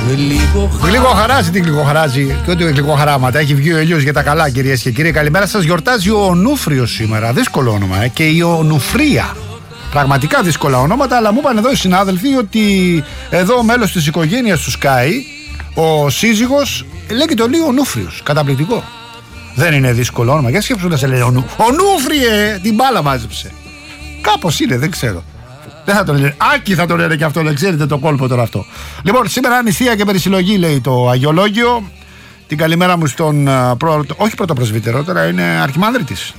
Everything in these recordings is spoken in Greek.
Γλυκοχαράζει την γλυκοχαράζει και ό,τι γλυκοχαράματα. Έχει βγει ο ήλιος για τα καλά, κυρίες και κύριοι. Καλημέρα σας. Γιορτάζει ο Ονούφριος σήμερα. Δύσκολο όνομα, και η Ονουφρία. Πραγματικά δύσκολα ονόματα, αλλά μου είπαν εδώ οι συνάδελφοι ότι εδώ ο μέλος της οικογένειας του Sky, ο σύζυγος, λέγεται ο Ονούφριος. Καταπληκτικό. Δεν είναι δύσκολο όνομα. Για σκέψου να σε λέει Ονούφριε, την μπάλα μάζεψε. Κάπως είναι, δεν ξέρω. Δεν θα το λένε. Άκη θα το λένε και αυτό, δεν ξέρετε το κόλπο τώρα αυτό. Λοιπόν, σήμερα είναι νηστεία και περισυλλογή, λέει το Αγιολόγιο. Την καλημέρα μου στον όχι πρωτοπρεσβύτερο, τώρα είναι αρχιμάνδριτης.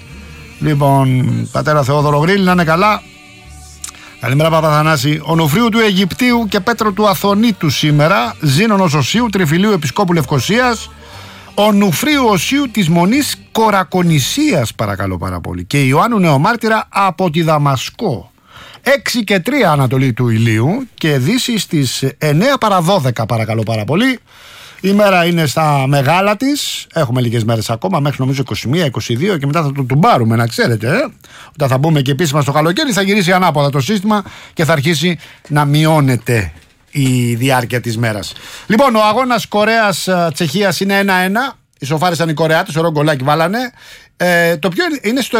Λοιπόν, πατέρα Θεόδωρο Γρήλ, να είναι καλά. Καλημέρα Παπαθανάση. Ονουφρίου του Αιγυπτίου και Πέτρο του Αθωνίτου σήμερα. Ζήνωνος Οσίου, Τριφυλίου Επισκόπου Λευκωσίας. Ονουφρίου Οσίου της Μονής Κορακονησίας, παρακαλώ πάρα πολύ. Και Ιωάννου Νεομάρτυρα από τη Δαμασκό. 6 και 3 Ανατολή του Ηλίου και Δύση στις 9 παρα 12, παρακαλώ πάρα πολύ. Η μέρα είναι στα μεγάλα της. Έχουμε λίγες μέρες ακόμα, μέχρι νομίζω 21-22 και μετά θα το τουμπάρουμε, να ξέρετε. Όταν θα μπούμε και επίσημα στο καλοκαίρι θα γυρίσει ανάποδα το σύστημα και θα αρχίσει να μειώνεται η διάρκεια της μέρας. Λοιπόν, ο αγώνας Κορέας-Τσεχίας είναι 1-1. Ισοφάρισαν οι Κορεάτες, ωραίο γκολάκι βάλανε. Το πιο είναι στο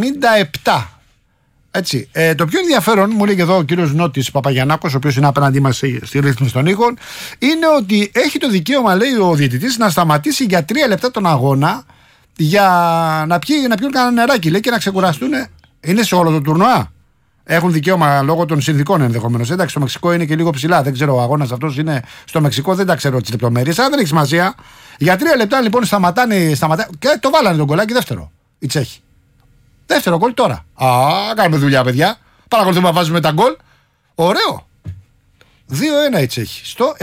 77. Έτσι. Το πιο ενδιαφέρον, μου λέει εδώ ο κύριος Νότης Παπαγιαννάκος, ο οποίος είναι απέναντί μας στη ρύθμιση των ήχων, είναι ότι έχει το δικαίωμα, λέει ο διαιτητής, να σταματήσει για 3 λεπτά τον αγώνα για να πιούν κανένα νεράκι, λέει, και να ξεκουραστούν. Είναι σε όλο το τουρνουά. Έχουν δικαίωμα λόγω των συνδικών ενδεχομένως. Εντάξει, στο Μεξικό είναι και λίγο ψηλά. Δεν ξέρω, ο αγώνας αυτός είναι στο Μεξικό, δεν τα ξέρω τις λεπτομέρειες, αλλά δεν έχει σημασία. Για 3 λεπτά λοιπόν σταματάνε και το βάλανε τον γκολάκι δεύτερο. Οι Τσέχοι. Δεύτερο γκολ τώρα. Κάνουμε δουλειά, παιδιά. Παρακολουθούμε να βάζουμε τα γκολ. Ωραίο. 2-1 η Τσέχη. Στο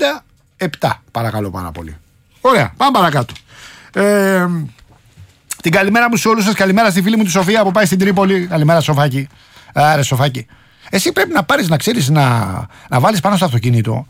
77. Παρακαλώ πάρα πολύ. Ωραία. Πάμε παρακάτω. Την καλημέρα μου σε όλους σας. Καλημέρα στη φίλη μου τη Σοφία που πάει στην Τρίπολη. Καλημέρα, Σοφάκη. Άρε, Σοφάκη. Εσύ πρέπει να πάρεις, να ξέρεις, να βάλεις πάνω στο αυτοκίνητο.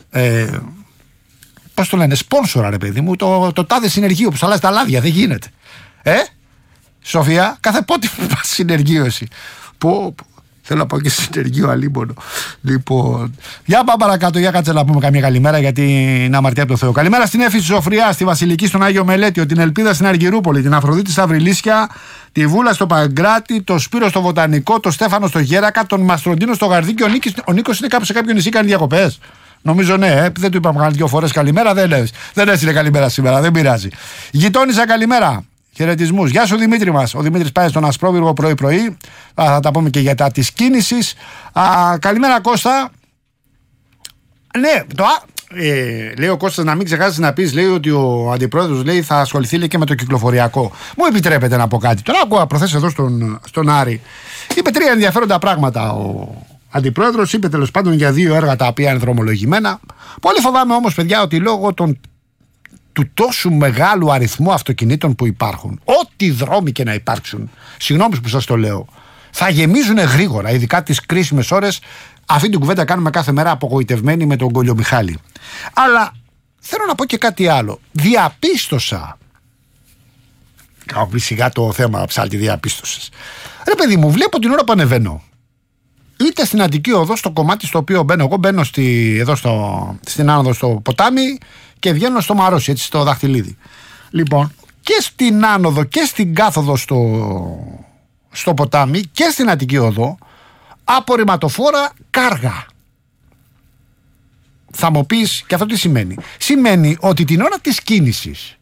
Πώς το λένε, σπόνσορα, ρε παιδί μου. Το τάδε συνεργείο που σου αλλάζει τα λάδια. Δεν γίνεται. Σοφία, κάθε πότε πας συνεργείο εσύ. Θέλω να πάω και συνεργείο αλίμονο. Λοιπόν, για πάμε παρακάτω, για κάτσε να πούμε καμία καλημέρα, γιατί είναι αμαρτία από το Θεό. Καλημέρα στην Έφη Σοφριά, στη Βασιλική στον Άγιο Μελέτιο, την Ελπίδα στην Αργυρούπολη, την Αφροδίτη στα Βρυλίσια, τη Βούλα στο Παγκράτη, το Σπύρο στο Βοτανικό, το Στέφανο στο Γέρακα, τον Μαστροντίνο στο Γαρδί και ο Νίκος είναι κάπου σε κάποιο νησί, κάνει διακοπές. Νομίζω ναι, δεν του είπαμε κανένα 2 φορές καλημέρα, δεν έστειλε καλημέρα σήμερα, δεν πειράζει. Γειτόνισσα καλημέρα. Χαιρετισμούς. Γεια σου Δημήτρη μας. Ο Δημήτρης πάει στον Ασπρόβυργο πρωί-πρωί. Θα τα πούμε και για τα της κίνησης. Καλημέρα Κώστα. Ναι, λέει ο Κώστας, να μην ξεχάσεις να πεις, λέει, ότι ο αντιπρόεδρος, λέει, θα ασχοληθεί, λέει, και με το κυκλοφοριακό. Μου επιτρέπετε να πω κάτι. Τώρα ακούω προθέσεις εδώ στον Άρη. Είπε 3 ενδιαφέροντα πράγματα ο αντιπρόεδρος. Είπε τέλος πάντων για 2 έργα τα οποία είναι δρομολογημένα. Πολύ φοβάμαι όμως, παιδιά, ότι λόγω του τόσου μεγάλου αριθμού αυτοκινήτων που υπάρχουν, ό,τι δρόμοι και να υπάρξουν, συγγνώμη που σας το λέω, θα γεμίζουν γρήγορα, ειδικά τις κρίσιμες ώρες. Αυτή την κουβέντα κάνουμε κάθε μέρα απογοητευμένοι με τον Κολιομιχάλη. Αλλά θέλω να πω και κάτι άλλο. Διαπίστωσα. Κάω σιγά το θέμα, ψάλτη, διαπίστωσες. Ρε παιδί μου, βλέπω την ώρα που ανεβαίνω. Είτε στην Αττική Οδό, στο κομμάτι στο οποίο μπαίνω. Εγώ μπαίνω στην άνοδο στο ποτάμι και βγαίνω στο Μαρόσι, έτσι, στο Δαχτυλίδι. Λοιπόν, και στην άνοδο και στην κάθοδο στο ποτάμι και στην Αττική Οδό, απορριμματοφόρα κάργα. Θα μου πεις, και αυτό τι σημαίνει? Σημαίνει ότι την ώρα της κίνησης